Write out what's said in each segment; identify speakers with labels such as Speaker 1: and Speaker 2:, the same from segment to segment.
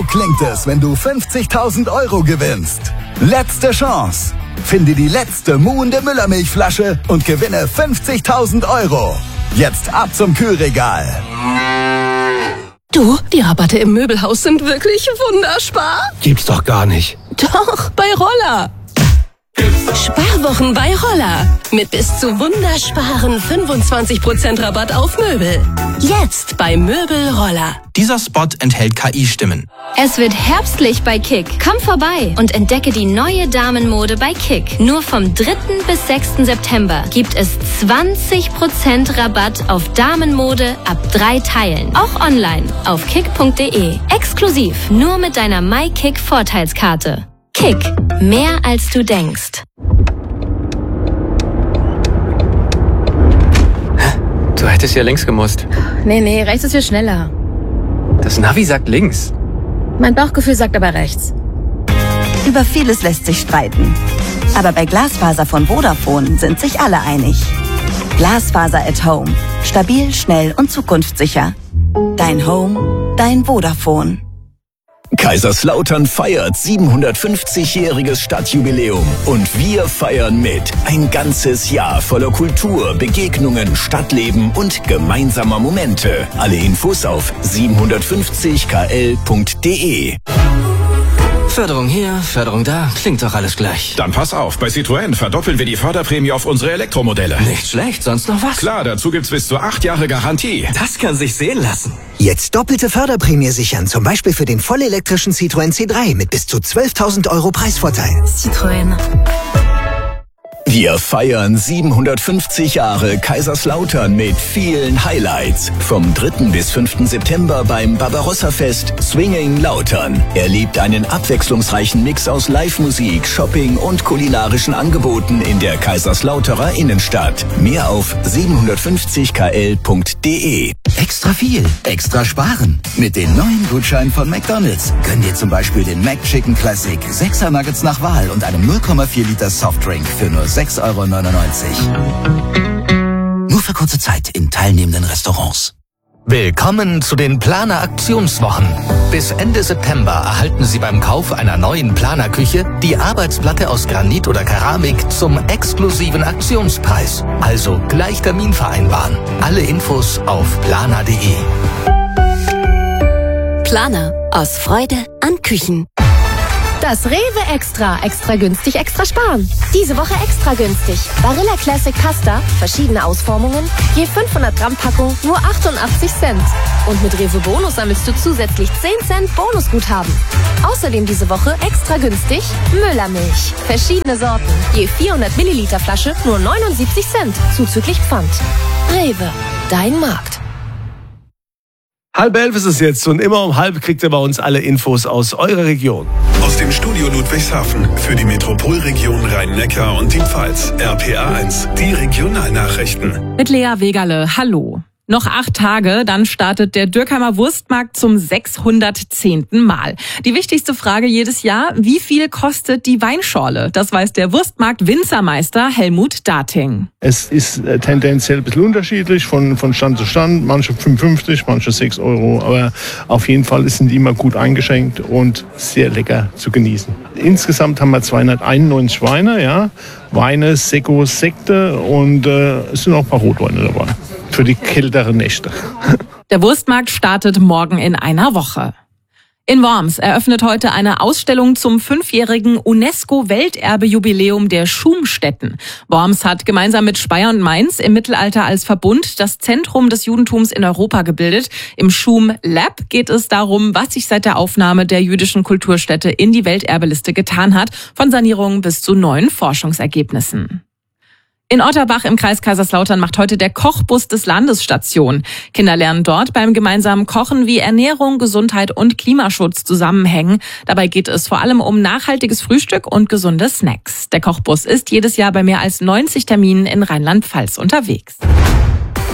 Speaker 1: So klingt es, wenn du 50.000 € gewinnst. Letzte Chance. Finde die letzte muhende Müllermilchflasche und gewinne 50.000 €. Jetzt ab zum Kühlregal.
Speaker 2: Du, die Rabatte im Möbelhaus sind wirklich wunderbar.
Speaker 3: Gibt's doch gar nicht.
Speaker 2: Doch, bei Roller. Sparwochen bei Roller. Mit bis zu wundersparen 25% Rabatt auf Möbel. Jetzt bei Möbel Roller.
Speaker 4: Dieser Spot enthält KI-Stimmen.
Speaker 5: Es wird herbstlich bei Kick. Komm vorbei und entdecke die neue Damenmode bei Kick. Nur vom 3. bis 6. September gibt es 20% Rabatt auf Damenmode ab 3 Teilen. Auch online auf kick.de. Exklusiv nur mit deiner MyKick Vorteilskarte. Kick. Mehr als du denkst.
Speaker 3: Du hättest ja links gemusst.
Speaker 6: Nee, rechts ist viel schneller.
Speaker 3: Das Navi sagt links.
Speaker 6: Mein Bauchgefühl sagt aber rechts.
Speaker 7: Über vieles lässt sich streiten. Aber bei Glasfaser von Vodafone sind sich alle einig. Glasfaser at Home. Stabil, schnell und zukunftssicher. Dein Home, dein Vodafone.
Speaker 8: Kaiserslautern feiert 750-jähriges Stadtjubiläum und wir feiern mit. Ein ganzes Jahr voller Kultur, Begegnungen, Stadtleben und gemeinsamer Momente. Alle Infos auf 750kl.de.
Speaker 3: Förderung hier, Förderung da, klingt doch alles gleich.
Speaker 9: Dann pass auf, bei Citroën verdoppeln wir die Förderprämie auf unsere Elektromodelle.
Speaker 3: Nicht schlecht, sonst noch was?
Speaker 9: Klar, dazu gibt's bis zu 8 Jahre Garantie.
Speaker 3: Das kann sich sehen lassen.
Speaker 10: Jetzt doppelte Förderprämie sichern, zum Beispiel für den vollelektrischen Citroën C3 mit bis zu 12.000 € Preisvorteil.
Speaker 6: Citroën.
Speaker 8: Wir feiern 750 Jahre Kaiserslautern mit vielen Highlights. Vom 3. bis 5. September beim Barbarossa-Fest Swinging Lautern. Erlebt einen abwechslungsreichen Mix aus Live-Musik, Shopping und kulinarischen Angeboten in der Kaiserslauterer Innenstadt. Mehr auf 750kl.de.
Speaker 1: Extra viel, extra sparen. Mit den neuen Gutscheinen von McDonald's gönn dir zum Beispiel den McChicken Classic 6er Nuggets nach Wahl und einem 0,4 Liter Softdrink für nur 6,99 €. Nur für kurze Zeit in teilnehmenden Restaurants.
Speaker 11: Willkommen zu den Planer Aktionswochen. Bis Ende September erhalten Sie beim Kauf einer neuen Planerküche die Arbeitsplatte aus Granit oder Keramik zum exklusiven Aktionspreis. Also gleich Termin vereinbaren. Alle Infos auf planer.de.
Speaker 2: Planer. Aus Freude an Küchen.
Speaker 6: Das Rewe Extra. Extra günstig, extra sparen. Diese Woche extra günstig. Barilla Classic Pasta, verschiedene Ausformungen, je 500 Gramm Packung, nur 88 Cent. Und mit Rewe Bonus sammelst du zusätzlich 10 Cent Bonusguthaben. Außerdem diese Woche extra günstig Müllermilch. Verschiedene Sorten, je 400 Milliliter Flasche, nur 79 Cent, zuzüglich Pfand. Rewe, dein Markt.
Speaker 3: 10:30 ist es jetzt und immer um 10:30 kriegt ihr bei uns alle Infos aus eurer Region.
Speaker 12: Aus dem Studio Ludwigshafen für die Metropolregion Rhein-Neckar und die Pfalz. RPA 1, die Regionalnachrichten.
Speaker 13: Mit Lea Wegerle, hallo. Noch 8 Tage, dann startet der Dürkheimer Wurstmarkt zum 610. Mal. Die wichtigste Frage jedes Jahr, wie viel kostet die Weinschorle? Das weiß der Wurstmarkt-Winzermeister Helmut Dating.
Speaker 14: Es ist tendenziell ein bisschen unterschiedlich von Stand zu Stand. Manche 5,50, manche 6 €. Aber auf jeden Fall sind die immer gut eingeschenkt und sehr lecker zu genießen. Insgesamt haben wir 291 Weine, ja. Weine, Sekos, Sekte und es sind auch ein paar Rotweine dabei. Für die kälteren Nächte.
Speaker 13: Der Wurstmarkt startet morgen in einer Woche. In Worms eröffnet heute eine Ausstellung zum 5-jährigen UNESCO-Welterbe-Jubiläum der Schumstätten. Worms hat gemeinsam mit Speyer und Mainz im Mittelalter als Verbund das Zentrum des Judentums in Europa gebildet. Im Schum Lab geht es darum, was sich seit der Aufnahme der jüdischen Kulturstätte in die Welterbeliste getan hat, von Sanierungen bis zu neuen Forschungsergebnissen. In Otterbach im Kreis Kaiserslautern macht heute der Kochbus des Landes Station. Kinder lernen dort beim gemeinsamen Kochen, wie Ernährung, Gesundheit und Klimaschutz zusammenhängen. Dabei geht es vor allem um nachhaltiges Frühstück und gesunde Snacks. Der Kochbus ist jedes Jahr bei mehr als 90 Terminen in Rheinland-Pfalz unterwegs.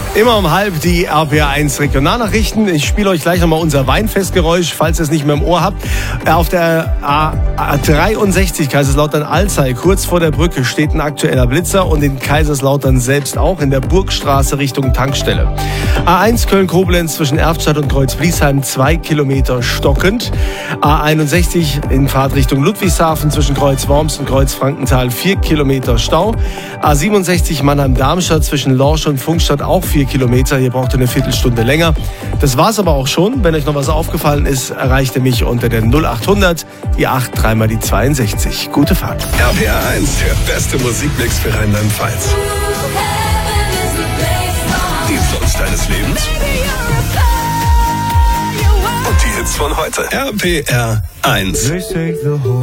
Speaker 15: Immer um 12 die RPA1 Regionalnachrichten. Ich spiele euch gleich nochmal unser Weinfestgeräusch, falls ihr es nicht mehr im Ohr habt. Auf der A63 Kaiserslautern-Alzey, kurz vor der Brücke, steht ein aktueller Blitzer und in Kaiserslautern selbst auch in der Burgstraße Richtung Tankstelle. A1 Köln-Koblenz zwischen Erftstadt und Kreuz-Bliesheim 2 Kilometer stockend. A61 in Fahrtrichtung Ludwigshafen zwischen Kreuz-Worms und Kreuz-Frankenthal 4 Kilometer Stau. A67 Mannheim-Darmstadt zwischen Lorsch und Funkstadt auch 4 Kilometer. Hier braucht ihr eine Viertelstunde länger. Das war's aber auch schon. Wenn euch noch was aufgefallen ist, erreicht ihr mich unter der 0800, die 8, 3 mal die 62. Gute Fahrt.
Speaker 12: RPA1, der beste Musikmix für Rheinland-Pfalz. Die Songs deines Lebens. Und die Hits von heute. RPR1.